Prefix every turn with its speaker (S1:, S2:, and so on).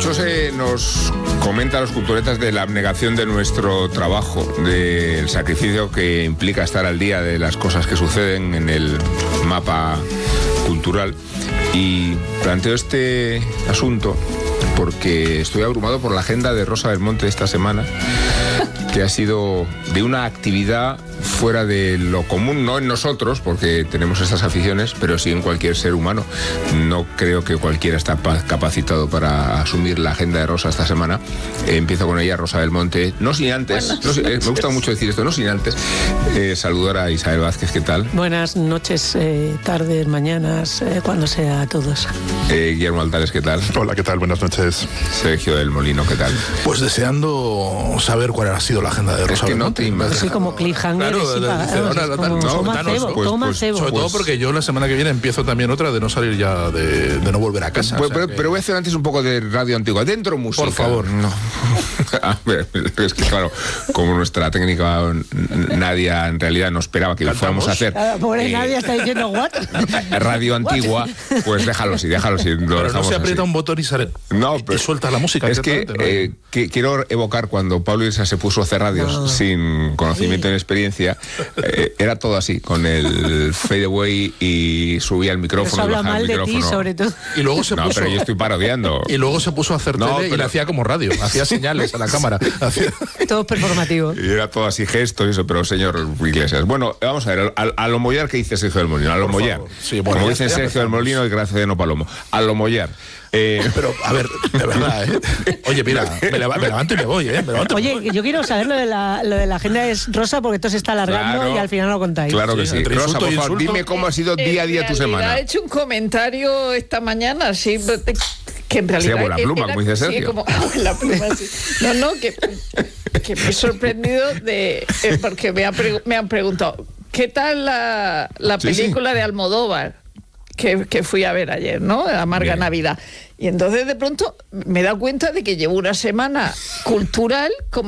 S1: Mucho se nos comenta a los culturetas de la abnegación de nuestro trabajo, del sacrificio que implica estar al día de las cosas que suceden en el mapa cultural. Y planteo este asunto porque estoy abrumado por la agenda de Rosa del Monte esta semana, que ha sido de una actividad fuera de lo común, no en nosotros, porque tenemos estas aficiones, pero sí en cualquier ser humano. No creo que cualquiera está capacitado para asumir la agenda de Rosa esta semana. Empiezo con ella, Rosa del Monte, no sin antes, me gusta mucho decir esto, no sin antes saludar a Isabel Vázquez. ¿Qué tal?
S2: Buenas noches, tardes, mañanas, cuando sea a todos.
S1: Guillermo Altares, ¿qué tal?
S3: Hola, ¿qué tal? Buenas noches.
S1: Sergio del Molino, ¿qué tal?
S3: Pues deseando saber cuál ha sido la agenda de Rosa del Monte.
S2: Así como cliffhanger. Toma cebo.
S3: Sobre todo porque yo la semana que viene empiezo también otra de no salir ya, de no volver a casa.
S1: Pero voy a hacer antes un poco de radio antigua. Dentro música.
S3: Por favor.
S1: No. A ver, es que claro, como nuestra técnica Nadia en realidad no esperaba que lo fuéramos a hacer.
S2: Pobre Nadia está diciendo ¿what?
S1: Radio antigua, pues déjalo así.
S3: Pero no se aprieta así un botón y sale.
S1: No,
S3: y suelta la música.
S1: Es que quiero evocar cuando Pablo Iglesias se puso a hacer radios sin conocimiento ni experiencia. Era todo así, con el fade away y subía el micrófono.
S2: Eso habla mal de ti, sobre todo.
S3: Y luego se puso,
S1: pero yo estoy parodiando.
S3: Y luego se puso a hacer tele y le hacía como radio, hacía señales a la cámara.
S2: Todo performativo.
S1: Y era todo así, gestos y eso, pero señor Iglesias. Bueno, vamos a ver, a lo mollar que dice Sergio del Molino, a lo mollar.
S3: Sí, bueno,
S1: como dicen Sergio del Molino y Graciano Palomo, a lo mollar.
S3: Pero, a ver, de verdad, Oye, mira, me levanto y me voy,
S2: Oye, yo quiero saber lo de la agenda es Rosa, porque esto se está alargando y al final lo contáis.
S1: Claro que sí. Rosa, por favor, dime cómo ha sido día a día tu semana.
S4: He hecho un comentario esta mañana, sí, que en realidad...
S1: Sí, buena pluma, como dice Sergio.
S4: Sí, como la pluma, sí. No, que me he sorprendido porque me han preguntado, ¿qué tal la película de Almodóvar? Que fui a ver ayer, ¿no? Amarga Bien. Navidad. Y entonces de pronto me he dado cuenta de que llevo una semana cultural como